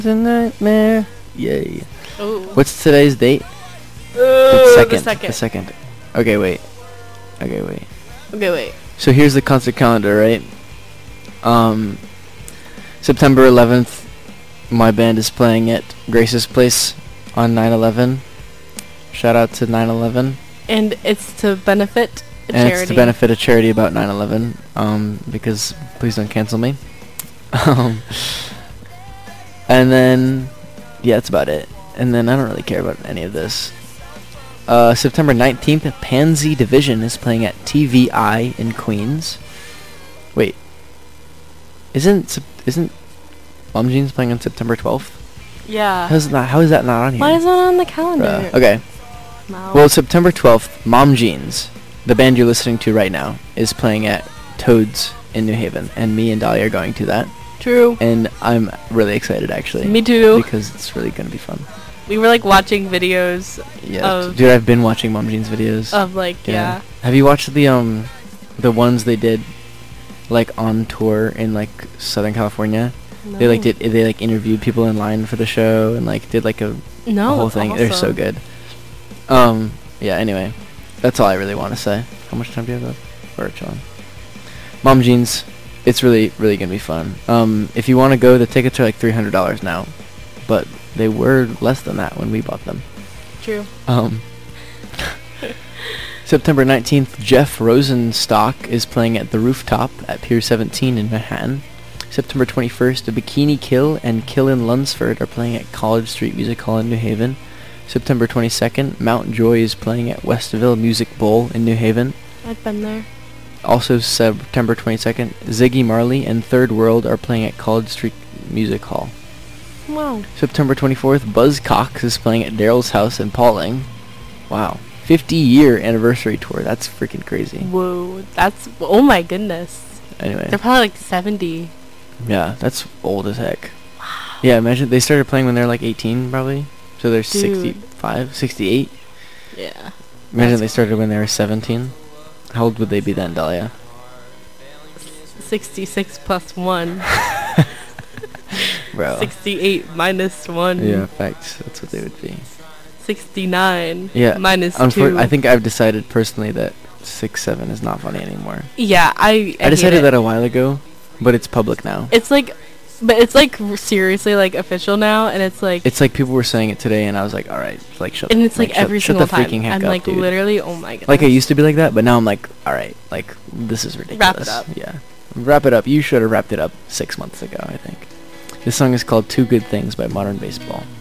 It's a nightmare. Yay. Ooh. What's today's date? The The second. Okay, wait. Okay, wait. So here's the concert calendar, right? September 11th, my band is playing at Grace's Place on 9/11. Shout out to 9/11. And it's to benefit a And charity. it's to benefit a charity about 9/11. Because please don't cancel me. And then, yeah, that's about it. And then I don't really care about any of this. September 19th, Pansy Division is playing at TVI in Queens. Wait. Isn't Mom Jeans playing on September 12th? Yeah. How is that not on here? Why is that on the calendar? Okay. Wow. Well, September 12th, Mom Jeans, the band you're listening to right now, is playing at Toads in New Haven, and me and Dahlia are going to that. True. And I'm really excited, actually. Me too. Because it's really going to be fun. We were like watching videos Yeah, dude, I've been watching Mom Jeans videos. of like, yeah. Have you watched the ones they did, like on tour in like Southern California? No. They interviewed people in line for the show and like did like a whole that's thing. They're so awesome. good. Yeah. Anyway, that's all I really want to say. How much time do you have left? Or John? Mom Jeans, it's really gonna be fun. If you want to go, the tickets are like $300 now, but they were less than that when we bought them. True. September 19th, Jeff Rosenstock is playing at the Rooftop at Pier 17 in Manhattan. September 21st, The Bikini Kill and Killin' Lunsford are playing at College Street Music Hall in New Haven. September 22nd, Mount Joy is playing at Westville Music Bowl in New Haven. I've been there. Also September 22nd, Ziggy Marley and Third World are playing at College Street Music Hall. Wow. September 24th, Buzz Cox is playing at Daryl's house in Pauling. Wow. 50-year anniversary tour. That's freaking crazy. Whoa. That's, oh my goodness. Anyway. They're probably like 70. Yeah, that's old as heck. Wow. Yeah, imagine they started playing when they're like 18 probably. So they're Dude. 65, 68. Yeah. Imagine they started when they were 17. How old would they be then, Dahlia? 66 plus 1. Bro. 68 minus 1. Yeah, facts. That's what they would be. 69 Yeah. minus 2. I think I've decided personally that 6'7" is not funny anymore. Yeah, I decided that a while ago, but it's public now. It's like, but it's like seriously like official now, and it's like. It's like people were saying it today, and I was like, all right, like shut. And it's like shut- every shut single the freaking time. heck I'm up, like dude. literally, oh my god. Like I used to be like that, but now I'm like, all right, like this is ridiculous. Wrap it up. Yeah, wrap it up. You should have wrapped it up 6 months ago, I think. This song is called "Two Good Things" by Modern Baseball.